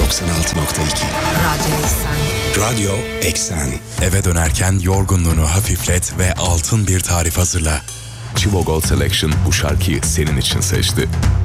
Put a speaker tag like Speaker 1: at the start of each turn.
Speaker 1: Radyo Eksen.
Speaker 2: Radyo Eksen.
Speaker 3: Eve dönerken yorgunluğunu hafiflet ve altın bir tarif hazırla.
Speaker 4: Chivo Gold Selection bu şarkıyı senin için seçti.